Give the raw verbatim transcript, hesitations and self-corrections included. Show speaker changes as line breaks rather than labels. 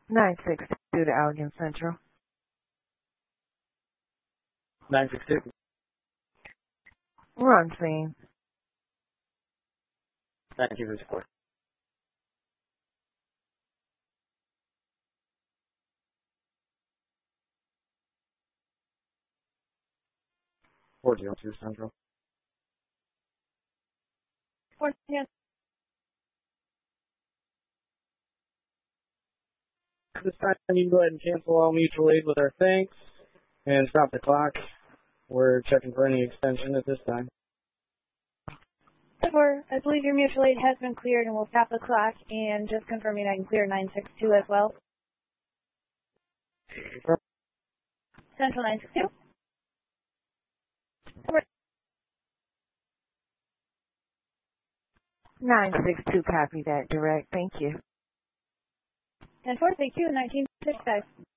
nine six two to Allegan Central.
nine six two.
We're on scene.
Thank you for the support. four zero two Central.
four zero.
This time you can go ahead and cancel all mutual aid with our thanks and stop the clock. We're checking for any extension at this time.
Four, I believe your mutual aid has been cleared and we'll stop the clock and just confirming I can clear nine six two as well. Central nine six two.
nine six two, copy that direct. Thank you.
ten four, thank you, nineteen sixty-five.